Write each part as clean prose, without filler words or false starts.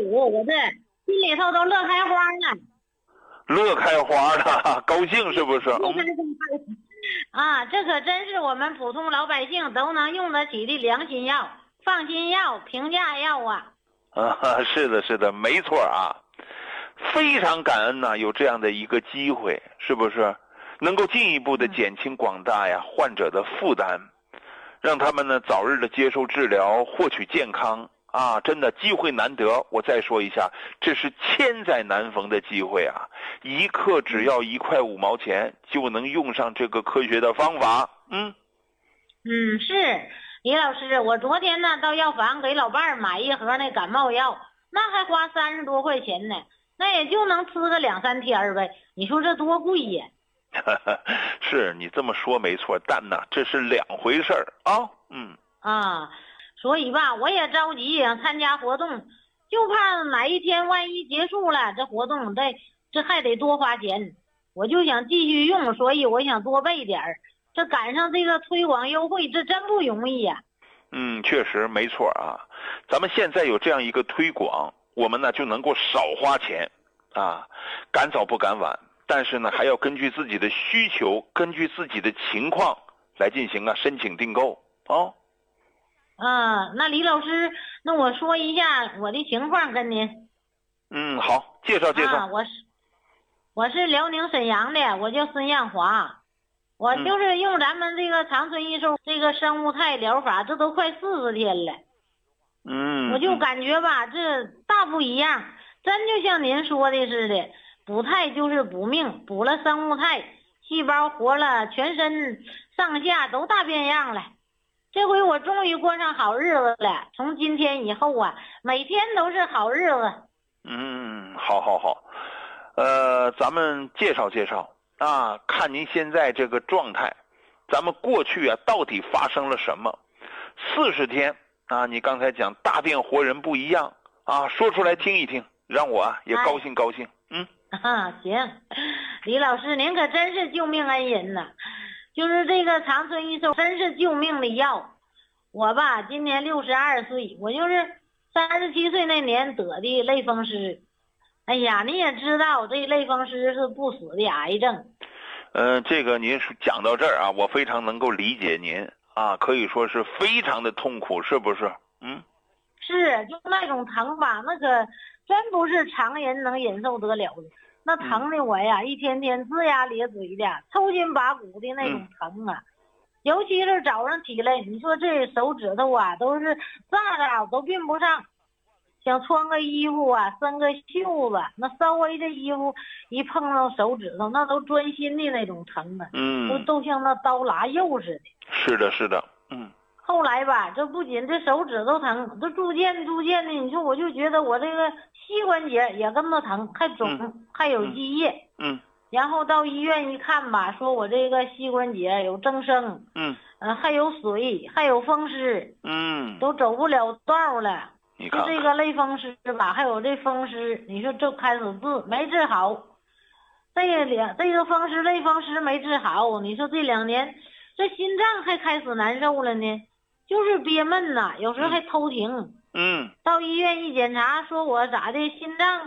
5，我这心里头都乐开花了。 乐开花了，高兴是不是？ 啊，这可真是我们普通老百姓都能用得起的良心药、放心药、平价药啊！ 是的，是的，没错啊，非常感恩呐，有这样的一个机会，是不是？能够进一步的减轻广大患者的负担，让他们呢早日的接受治疗，获取健康啊！真的机会难得，我再说一下，这是千载难逢的机会啊！一克只要1块5毛钱，就能用上这个科学的方法。 是李老师，我昨天呢到药房给老伴儿买一盒那感冒药，那还花30多块钱呢，那也就能吃个2、3天呗。你说这多贵呀！ 是你这么说没错，但呢这是两回事儿啊。 所以吧，我也着急想参加活动，就怕哪一天万一结束了，这活动这还得多花钱，我就想继续用，所以我想多备点儿。这赶上这个推广优惠，这真不容易呀。 确实没错啊。咱们现在有这样一个推广，我们呢就能够少花钱啊，赶早不赶晚。但是呢，还要根据自己的需求，根据自己的情况来进行申请订购那李老师，那我说一下我的情况跟您。 好，介绍。 我是辽宁沈阳的，我叫孙艳华，我就是用咱们这个长春益寿这个生物肽疗法，这都快40天了。我就感觉吧，这大不一样，真就像您说的似的。补肽就是补命，补了生物肽，细胞活了，全身上下都大变样了。这回我终于过上好日子了，从今天以后啊，每天都是好日子。 好，咱们介绍啊，看您现在这个状态，咱们过去到底发生了什么？40天啊，你刚才讲大变活人不一样啊，说出来听一听，让我也高兴。 行，李老师您可真是救命恩人呐！就是这个长春益寿真是救命的药。我吧今年62岁，我就是37岁那年得的类风湿。哎呀，你也知道这类风湿是不死的癌症。 这个您讲到这儿啊，我非常能够理解您啊，可以说是非常的痛苦，是不是？ 是，就那种疼吧，那可真不是常人能忍受得了的。那疼的我呀，一天天龇牙咧嘴的，抽筋拔骨的那种疼啊。尤其是早上起来，你说这手指头啊，都是咋都并不上。想穿个衣服啊，伸个袖子，那稍微这衣服一碰到手指头，那都钻心的那种疼啊。都像那刀剌肉似的。 是的。 后来吧，这不仅这手指头疼，这逐渐的，你说我就觉得我这个膝关节也跟着疼，还肿，还有积液。然后到医院一看吧，说我这个膝关节有增生。还有水，还有风湿。都走不了道了。你看这个类风湿吧，还有这风湿，你说就开始治没治好。这个风湿类风湿没治好，你说这2年这心脏还开始难受了呢。就是憋闷呐，有时候还偷停。到医院一检查，说我咋的，心脏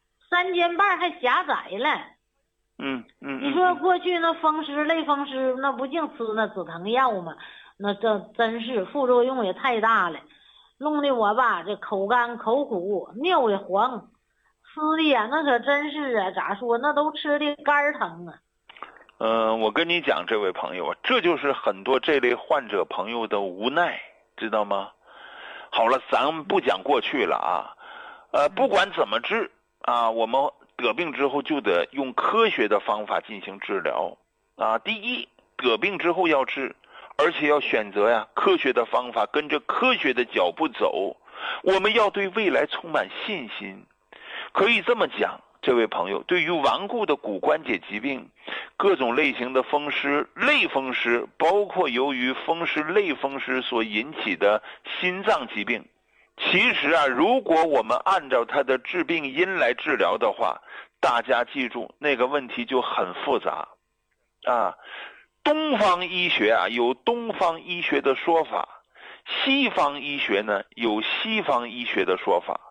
3间半还狭窄了。你说过去那类风湿，那不净吃那止疼药吗？那这真是副作用也太大了，弄得我吧这口干口苦，尿也黄，吃的呀那可真是啊，咋说那都吃的肝疼啊。 我跟你讲，这位朋友，这就是很多这类患者朋友的无奈，知道吗？好了，咱们不讲过去了啊。不管怎么治啊，我们得病之后就得用科学的方法进行治疗啊。第一，得病之后要治，而且要选择科学的方法，跟着科学的脚步走。我们要对未来充满信心。可以这么讲，这位朋友，对于顽固的骨关节疾病，各种类型的风湿、类风湿，包括由于风湿、类风湿所引起的心脏疾病，其实如果我们按照它的致病因来治疗的话，大家记住那个问题就很复杂啊。东方医学有东方医学的说法，西方医学呢有西方医学的说法。